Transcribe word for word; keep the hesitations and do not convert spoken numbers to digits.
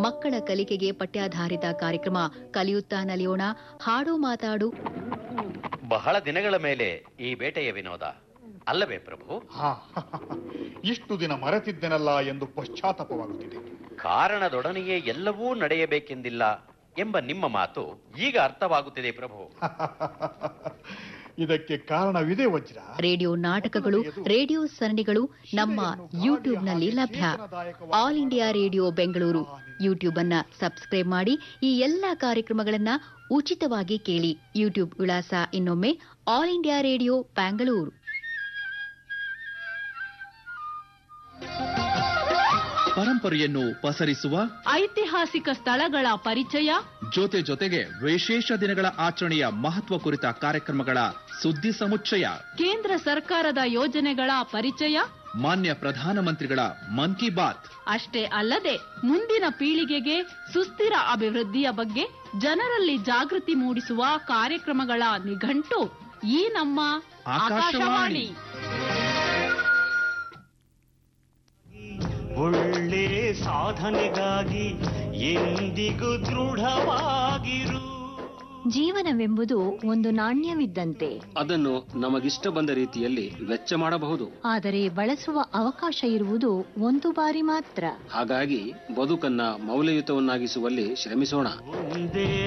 ಮಕ್ಕಳ ಕಲಿಕೆಗೆ ಪಠ್ಯಾಧಾರಿತ ಕಾರ್ಯಕ್ರಮ ಕಲಿಯುತ್ತಾ ನಲಿಯೋಣ, ಹಾಡು ಮಾತಾಡು. ಬಹಳ ದಿನಗಳ ಮೇಲೆ ಈ ಬೇಟೆಯ ವಿನೋದ ಅಲ್ಲವೇ ಪ್ರಭು? ಇಷ್ಟು ದಿನ ಮರೆತಿದ್ದೆನಲ್ಲ ಎಂದು ಪಶ್ಚಾತ್ತಾಪವಾಗುತ್ತಿದೆ. ಕಾರಣದೊಡನೆಯೇ ಎಲ್ಲವೂ ನಡೆಯಬೇಕೆಂದಿಲ್ಲ ಎಂಬ ನಿಮ್ಮ ಮಾತು ಈಗ ಅರ್ಥವಾಗುತ್ತಿದೆ ಪ್ರಭು. ಇದಕ್ಕೆ ಕಾರಣವಿದೆ ವಜ್ರ. ರೇಡಿಯೋ ನಾಟಕಗಳು, ರೇಡಿಯೋ ಸರಣಿಗಳು ನಮ್ಮ ಯೂಟ್ಯೂಬ್ನಲ್ಲಿ ಲಭ್ಯ. All India radio Bengaluru YouTube ಅನ್ನ ಸಬ್ಸ್ಕ್ರೈಬ್ ಮಾಡಿ ಈ ಎಲ್ಲಾ ಕಾರ್ಯಕ್ರಮಗಳನ್ನ ಉಚಿತವಾಗಿ ಕೇಳಿ. ಯೂಟ್ಯೂಬ್ ವಿಳಾಸ ಇನ್ನೊಮ್ಮೆ ಆಲ್ ಇಂಡಿಯಾ ರೇಡಿಯೋ ಬ್ಯಾಂಗಳೂರು. ಪರಂಪರೆಯನ್ನು ಪಸರಿಸುವ ಐತಿಹಾಸಿಕ ಸ್ಥಳಗಳ ಪರಿಚಯ, ಜೊತೆ ಜೊತೆಗೆ ವಿಶೇಷ ದಿನಗಳ ಆಚರಣೆಯ ಮಹತ್ವ ಕುರಿತ ಕಾರ್ಯಕ್ರಮಗಳ ಸುದ್ದಿ ಸಮುಚ್ಚಯ, ಕೇಂದ್ರ ಸರ್ಕಾರದ ಯೋಜನೆಗಳ ಪರಿಚಯ, ಮಾನ್ಯ ಪ್ರಧಾನಮಂತ್ರಿಗಳ ಮನ್ ಕಿ ಬಾತ್. ಅಷ್ಟೇ ಅಲ್ಲದೆ ಮುಂದಿನ ಪೀಳಿಗೆಗೆ ಸುಸ್ಥಿರ ಅಭಿವೃದ್ಧಿಯ ಬಗ್ಗೆ ಜನರಲ್ಲಿ ಜಾಗೃತಿ ಮೂಡಿಸುವ ಕಾರ್ಯಕ್ರಮಗಳ ನಿಘಂಟು ಈ ನಮ್ಮ ಆಕಾಶವಾಣಿ. ಒಳ್ಳೆ ಸಾಧನೆಗಾಗಿ ಎಂದಿಗೂ ದೃಢವಾಗಿರು. ಜೀವನವೆಂಬುದು ಒಂದು ನಾಣ್ಯವಿದ್ದಂತೆ, ಅದನ್ನು ನಮಗಿಷ್ಟ ಬಂದ ರೀತಿಯಲ್ಲಿ ವೆಚ್ಚ ಮಾಡಬಹುದು. ಆದರೆ ಬಳಸುವ ಅವಕಾಶ ಇರುವುದು ಒಂದು ಬಾರಿ ಮಾತ್ರ. ಹಾಗಾಗಿ ಬದುಕನ್ನ ಮೌಲ್ಯಯುತವನ್ನಾಗಿಸುವಲ್ಲಿ ಶ್ರಮಿಸೋಣ.